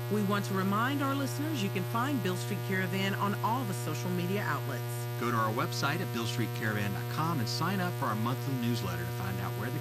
We want to remind our listeners you can find Bill Street Caravan on all the social media outlets. Go to our website at billstreetcaravan.com and sign up for our monthly newsletter to find out where the